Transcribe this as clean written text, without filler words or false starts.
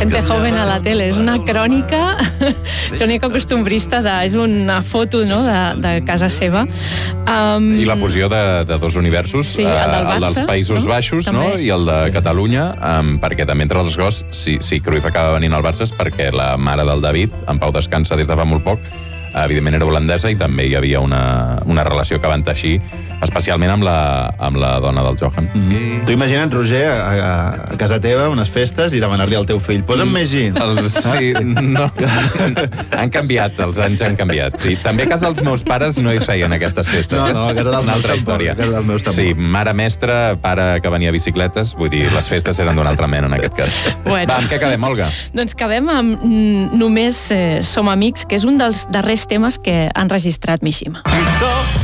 Gente joven a la tele. És una crònica costumbrista, és una foto, no?, de casa seva. I la fusió de dos universos, sí, el dels Països Baixos, no?, i el de Catalunya, perquè també, entre les coses, si Cruyff acaba venint al Barça és perquè la mare del David, en pau descansa des de fa molt poc, evidentment era holandesa i també hi havia una relació que van teixir, especialment amb la dona del Johan. Tu imagina't, Roger, a casa teva, unes festes, i demanar-li al teu fill, posa'm més gin. Sí, no. Han canviat, els anys han canviat. Sí, també a casa dels meus pares no hi feien aquestes festes. No, a casa dels meus tampoc. A casa dels meus tampoc. Sí, mare mestra, pare que venia a bicicletes, vull dir, les festes eren d'una altra mena en aquest cas. Bueno. Va, amb què acabem, Olga? Doncs acabem amb Només som amics, que és un dels darrers temes que han registrat Mishima.